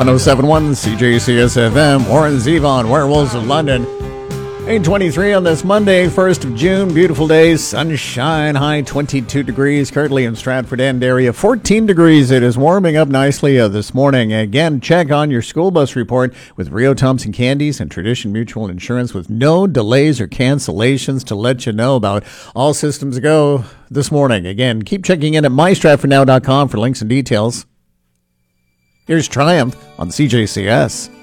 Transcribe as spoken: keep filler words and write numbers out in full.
oh seven point one C J C S F M, Warren Zevon, Werewolves of London. eight twenty-three on this Monday, first of June. Beautiful day, sunshine, high twenty-two degrees. Currently in Stratford End area, fourteen degrees. It is warming up nicely uh, this morning. Again, check on your school bus report with Rio Thompson Candies and Tradition Mutual Insurance with no delays or cancellations to let you know about. All systems go this morning. Again, keep checking in at my stratford now dot com for links and details. Here's Triumph on C J C S.